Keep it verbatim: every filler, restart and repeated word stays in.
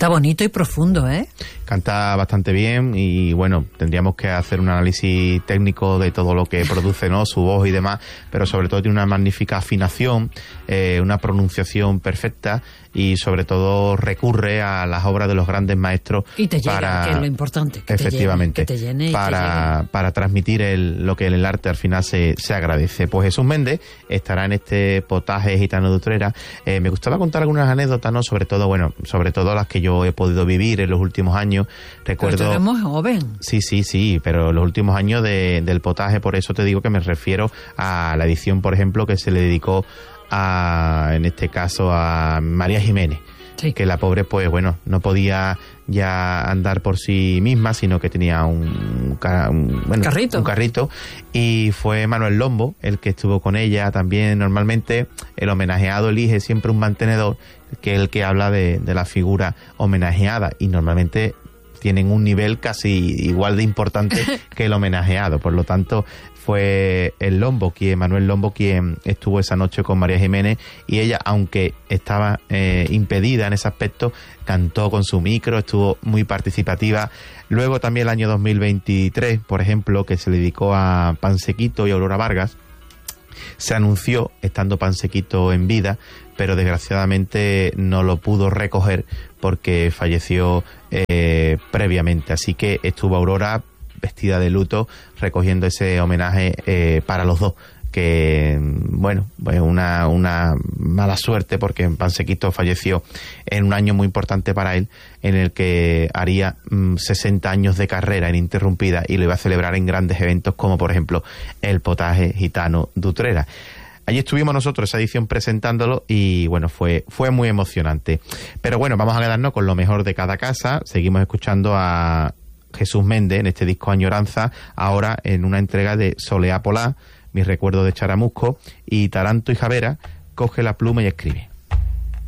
canta bonito y profundo, ¿eh? Canta bastante bien y bueno, tendríamos que hacer un análisis técnico de todo lo que produce, ¿no? Su voz y demás, pero sobre todo tiene una magnífica afinación, eh, una pronunciación perfecta y sobre todo recurre a las obras de los grandes maestros. Y te llega, para, que es lo importante. Que efectivamente, te llene, que te llene y para, te para transmitir el, lo que en el arte al final se, se agradece. Pues Jesús Méndez estará en este potaje gitano de Utrera. Eh, me gustaba contar algunas anécdotas, ¿no? Sobre todo, bueno, sobre todo las que yo he podido vivir en los últimos años. Recuerdo. Pero tú eres muy joven. Sí, sí, sí, pero los últimos años de, del potaje, por eso te digo que me refiero a la edición, por ejemplo, que se le dedicó a, en este caso, a María Jiménez. Sí. Que la pobre, pues bueno, no podía ya andar por sí misma, sino que tenía un, un, bueno, carrito. un carrito, y fue Manuel Lombo el que estuvo con ella. También normalmente el homenajeado elige siempre un mantenedor, que es el que habla de, de la figura homenajeada, y normalmente tienen un nivel casi igual de importante que el homenajeado. Por lo tanto, fue el Lombo, quien, Manuel Lombo, quien estuvo esa noche con María Jiménez, y ella, aunque estaba eh, impedida en ese aspecto, cantó con su micro, estuvo muy participativa. Luego también el año dos mil veintitrés, por ejemplo, que se le dedicó a Pansequito y Aurora Vargas, se anunció estando Pansequito en vida, pero desgraciadamente no lo pudo recoger porque falleció eh, previamente. Así que estuvo Aurora vestida de luto recogiendo ese homenaje eh, para los dos, que bueno, pues una, una mala suerte, porque Pansequito falleció en un año muy importante para él, en el que haría mmm, sesenta años de carrera ininterrumpida, y lo iba a celebrar en grandes eventos como por ejemplo el potaje gitano de Utrera. Allí estuvimos nosotros esa edición presentándolo y bueno, fue, fue muy emocionante. Pero bueno, vamos a quedarnos con lo mejor de cada casa. Seguimos escuchando a Jesús Méndez en este disco Añoranza, ahora en una entrega de Soleá Polá, Mi recuerdo de Charamusco, y Taranto y Javera, Coge la pluma y escribe.